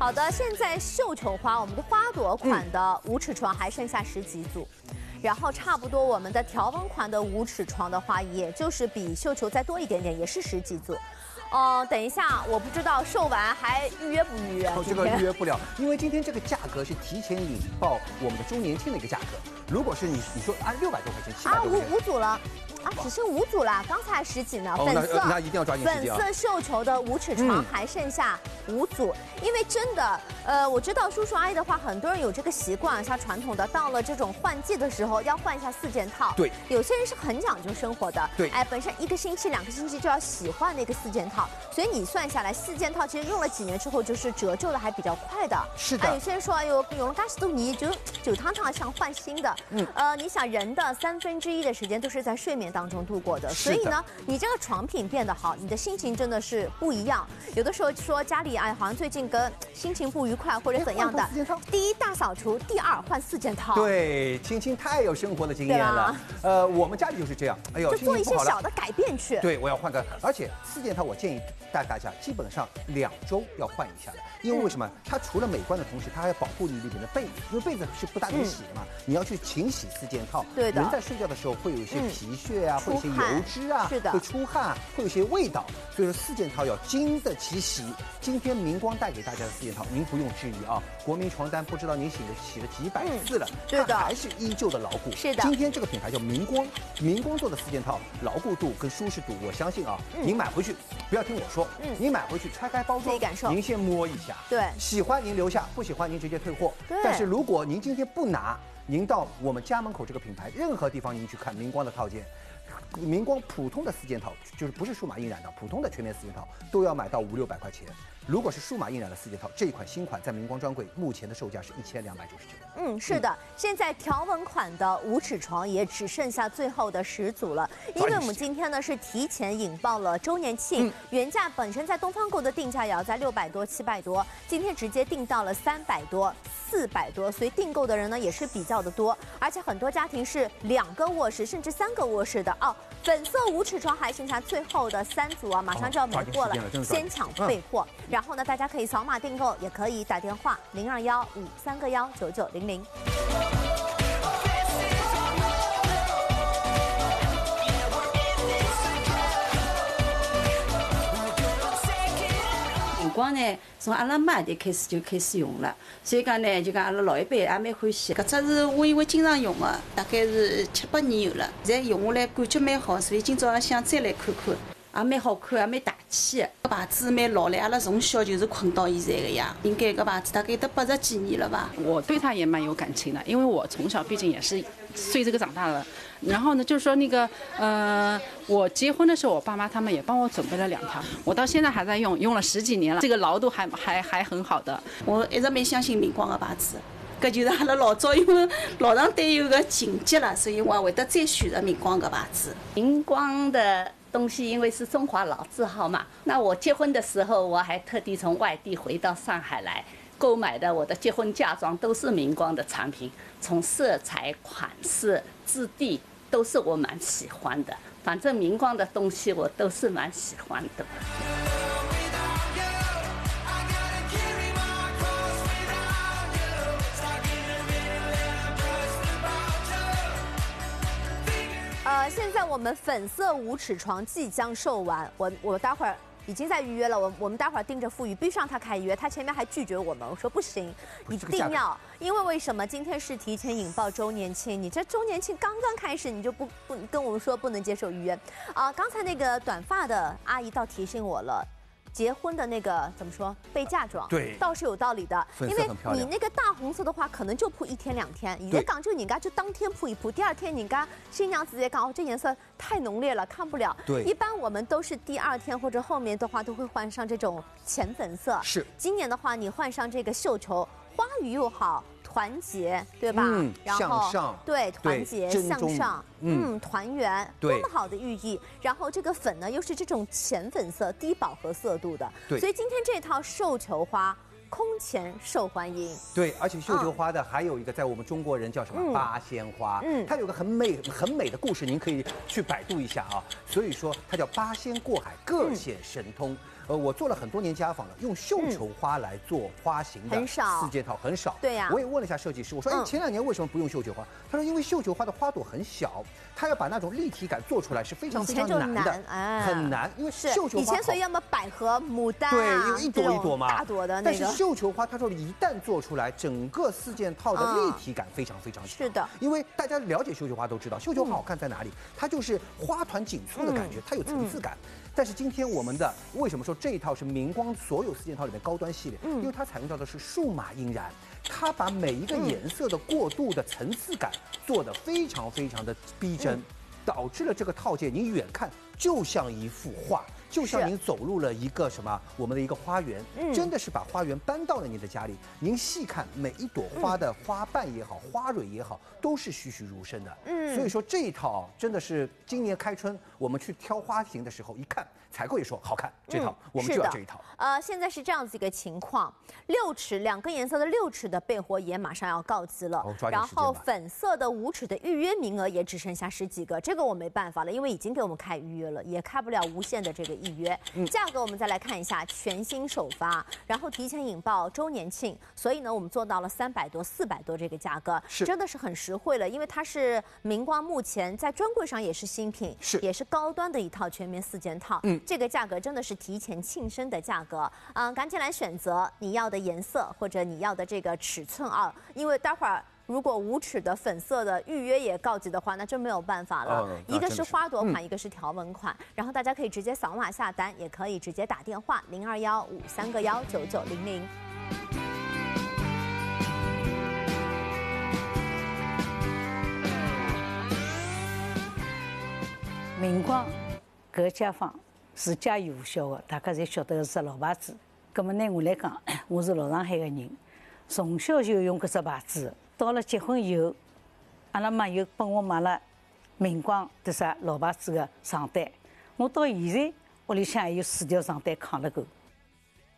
好的，现在绣球花，我们的花朵款的无齿床还剩下10几组。然后差不多我们的条纹款的无齿床的话，也就是比绣球再多一点点，也是10几组。等一下，我不知道售完还预约不预约？ 这个预约不了，因为今天这个价格是提前引爆我们的周年庆的一个价格。如果是你说按600多块钱，700多块钱， 五组了。啊，只剩5组啦，刚才10几呢。粉色， 那一定要抓紧时间啊！ 粉色绣球的无齿床还剩下5组，因为真的，我知道叔叔阿姨的话，很多人有这个习惯，像传统的，到了这种换季的时候要换一下4件套。 对， 有些人是很讲究生活的。 对， 本身1个星期、2个星期就要洗换那个4件套，所以你算下来4件套，其实用了几年之后，就是折旧的还比较快的。 是的。 有些人说，哎呦，用了80多年就汤汤像换新的。你想人的1/3的时间都是在睡眠当中度过的。所以呢，你这个床品变得好，你的心情真的是不一样。有的时候说家里好像最近跟心情不愉快或者怎样的，第一大扫除，第二换4件套。 对，青青太有生活的经验了。我们家里就是这样。哎呦， 就做一些小的改变去。 对，我要换个，而且4件套我建议大家基本上2周要换一下的，因为为什么？它除了美观的同时，它还要保护你里面的被子，因为被子是不大能洗的嘛，你要去勤洗4件套。 对的。 人在睡觉的时候会有一些皮屑啊，会有一些油脂啊， 是的， 会出汗，会有一些味道，所以说4件套要经得起洗。今天明光带给大家的4件套，您不用质疑啊，国民床单不知道您洗了几百次了，它还是依旧的牢固。 是的， 今天这个品牌叫明光，明光做的4件套，牢固度跟舒适度，我相信啊，您买回去不要听我说，您买回去拆开包装， 自己感受， 您先摸一下， 对， 喜欢您留下，不喜欢您直接退货。但是如果您今天不拿，您到我们家门口这个品牌任何地方您去看明光的套件。明光普通的4件套，就是不是数码印染的，普通的全面4件套都要买到500-600块钱。如果是数码印染的4件套，这一款新款在明光专柜目前的售价是1299。 是的，现在条纹款的无齿床也只剩下最后的10组了，因为我们今天呢是提前引爆了周年庆，原价本身在东方购的定价也要在600多、700多，今天直接定到了300多、400多，所以订购的人呢也是比较的多，而且很多家庭是2个卧室甚至3个卧室的哦。粉色无齿床还剩下最后的3组啊，马上就要没货了，先抢备货。然后呢，大家可以扫码订购，也可以打电话0215319900。 明光呢，从阿拉妈就开始用了，所以讲呢，就讲阿拉老一辈也蛮欢喜。搿只是我因为经常用的，大概是7、8年有了，现在用下来感觉蛮好，所以今朝想再来看看，也蛮好看，也蛮大气的。搿牌子蛮老了，阿拉从小就是困到现在的呀。应该搿牌子大概得80几年了吧。 我对它也蛮有感情的，因为我从小毕竟也是随这个长大的。然后呢，就是说那个我结婚的时候，我爸妈他们也帮我准备了2条，我到现在还在用，用了10几年了，这个牢度还很好的。 我一直蛮相信明光的牌子，搿就是阿拉老早因为老上对有个情结了，所以我会得再选择明光的牌子。 明光的东西因为是中华老字号嘛，那我结婚的时候我还特地从外地回到上海来购买的，我的结婚嫁妆都是明光的产品，从色彩、款式、质地都是我蛮喜欢的。反正明光的东西我都是蛮喜欢的。 现在我们粉色无齿床即将售完，我待会儿已经在预约了，我们待会儿盯着付宇，必须让他开约，他前面还拒绝我们，我说不行，一定要，因为什么？今天是提前引爆周年庆，你这周年庆刚刚开始，你就不跟我们说不能接受预约啊？刚才那个短发的阿姨倒提醒我了。结婚的那个怎么说备嫁妆， 对， 倒是有道理的，因为你那个大红色的话，可能就铺1天2天，你在讲究人家就当天铺一铺，第2天人家新娘子直接讲哦，这颜色太浓烈了，看不了。 对， 一般我们都是第2天或者后面的话都会换上这种浅粉色。 是， 今年的话你换上这个绣球，花语又好。团结，对吧？然后向上， 对，团结向上，团圆，多么好的寓意。然后这个粉呢，又是这种浅粉色、低饱和色度的，所以今天这套绣球花空前受欢迎。 对，而且绣球花的还有一个，在我们中国人叫什么八仙花，它有个很美的故事，您可以去百度一下啊。所以说它叫八仙过海，各显神通。 我做了很多年家纺了，用绣球花来做花型的很少 4件套很少。 对呀我也问了一下设计师，我说，哎，前2年为什么不用绣球花？他说，因为绣球花的花朵很小，他要把那种立体感做出来是非常非常难的，很难，因为绣球花以前所以要么百合、牡丹对，因为一朵一朵嘛， 大朵的那个。 但是绣球花，他说一旦做出来，整个4件套的立体感非常非常强。 是的， 因为大家了解绣球花都知道，绣球花好看在哪里？它就是花团锦簇的感觉，它有层次感。但是今天我们的为什么说这一套是明光所有4件套里面高端系列？因为它采用到的是数码印染，它把每一个颜色的过渡的层次感做得非常非常的逼真，导致了这个套件你远看就像一幅画。就像您走入了一个什么我们的一个花园，真的是把花园搬到了您的家里。您细看每一朵花的花瓣也好，花蕊也好，都是栩栩如生的。所以说这一套真的是今年开春我们去挑花型的时候，一看采购也说好看，这套我们就要这一套。 现在是这样子一个情况，6尺2根颜色的6尺的备货也马上要告急了，然后粉色的5尺的预约名额也只剩下10几个，这个我没办法了，因为已经给我们开预约了，也开不了无限的这个预约。价格我们再来看一下，全新首发，然后提前引爆周年庆，所以呢我们做到了300多、400多这个价格，真的是很实惠了，因为它是明光目前在专柜上也是新品，也是高端的一套全棉4件套，这个价格真的是提前庆生的价格，赶紧来选择你要的颜色或者你要的这个尺寸啊，因为待会儿。如果5尺的粉色的预约也告急的话，那真没有办法了。一个是花朵款，一个是条纹款，然后大家可以直接扫码下单，也可以直接打电话02153919900。 明光搿家纺是家喻户晓的，大家侪晓得是老牌子。葛么呢，我来讲，我是老上海的人，从小就用搿只牌子。到了结婚以后，阿拉妈又帮我买了明光的啥老牌子的床单，我到现在屋里向还有4条床单扛了够。